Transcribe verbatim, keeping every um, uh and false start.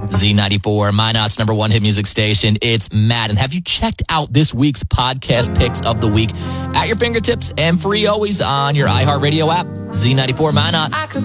Z ninety-four, Minot's number one hit music station. It's Madden. Have you checked out this week's podcast picks of the week at your fingertips and free always on your iHeartRadio app? Z ninety-four, Minot.